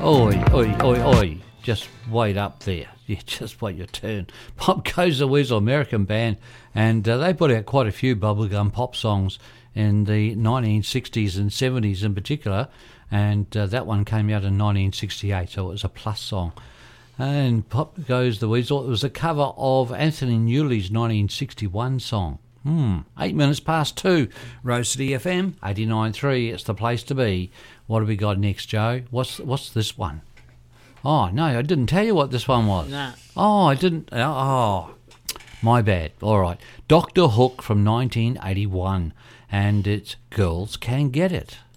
Oi, oi, oi, oi. Just wait up there. You just wait your turn. Pop Goes the Weasel, American band, and they put out quite a few bubblegum pop songs in the 1960s and 70s in particular, and that one came out in 1968, so it was a plus song. And Pop Goes the Weasel, it was a cover of Anthony Newley's 1961 song. 8 minutes past 2. Rose City FM 89.3. It's the place to be. What have we got next, Joe? What's this one? Oh no, I didn't tell you what this one was. Nah. Oh, I didn't. Oh, my bad. All right, Dr. Hook from 1981, and it's Girls Can Get It.